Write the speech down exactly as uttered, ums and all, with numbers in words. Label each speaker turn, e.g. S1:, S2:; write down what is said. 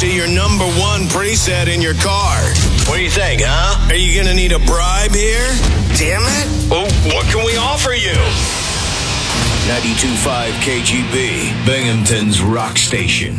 S1: to your number one preset in your car. What do you think, huh? Are you gonna need a bribe here? Damn it. Well, what can we offer you? ninety-two point five K G B, Binghamton's rock station.